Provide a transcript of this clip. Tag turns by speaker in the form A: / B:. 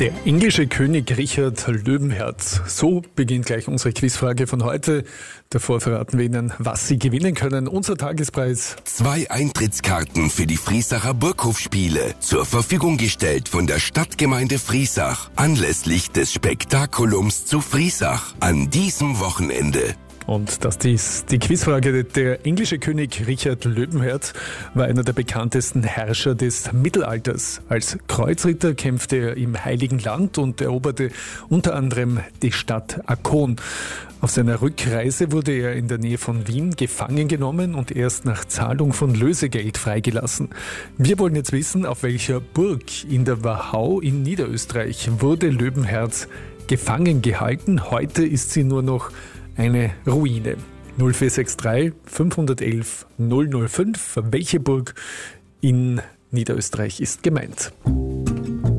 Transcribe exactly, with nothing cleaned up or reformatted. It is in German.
A: Der englische König Richard Löwenherz. So beginnt gleich unsere Quizfrage von heute. Davor verraten wir Ihnen, was Sie gewinnen können. Unser Tagespreis:
B: Zwei Eintrittskarten für die Friesacher Burghofspiele. Zur Verfügung gestellt von der Stadtgemeinde Friesach. Anlässlich des Spektakulums zu Friesach. An diesem Wochenende.
A: Und das ist die Quizfrage. Der englische König Richard Löwenherz war einer der bekanntesten Herrscher des Mittelalters. Als Kreuzritter kämpfte er im Heiligen Land und eroberte unter anderem die Stadt Akkon. Auf seiner Rückreise wurde er in der Nähe von Wien gefangen genommen und erst nach Zahlung von Lösegeld freigelassen. Wir wollen jetzt wissen, auf welcher Burg in der Wachau in Niederösterreich wurde Löwenherz gefangen gehalten. Heute ist sie nur noch eine Ruine. null vier sechs drei fünf eins eins null null fünf. Welche Burg in Niederösterreich ist gemeint?